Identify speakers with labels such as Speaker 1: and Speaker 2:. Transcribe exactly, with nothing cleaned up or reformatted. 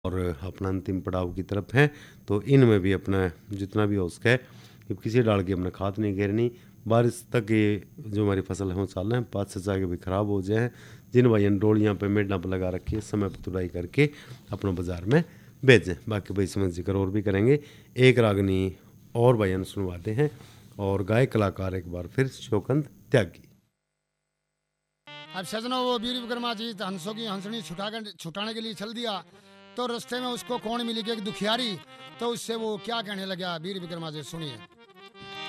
Speaker 1: और अपना अंतिम पड़ाव की तरफ हैं, तो इनमें भी अपना जितना भी हो सके कि किसी डाल की अपना खाद नहीं घेरनी। बारिश तक ये जो हमारी फसल है वो चाल रहे हैं, पाँच से चाह भी ख़राब हो जाए। जिन भाइयों डोलियाँ पे मेडना पर लगा रखी है, समय पर तुड़ाई करके अपना बाज़ार में बेचें। बाकी भाई समझ जिक्र और भी करेंगे। एक रागनी और भाइयों सुनवाते हैं और गाय कलाकार एक बार फिर शोकंद त्यागी।
Speaker 2: अब सजनो वो वीर विक्रमा जी हंसों की हंसनी छुटा छुटाने के लिए चल दिया, तो रास्ते में उसको कौन मिली कि एक दुखियारी, तो उससे वो क्या कहने लगा वीर विक्रमा जी, सुनिए।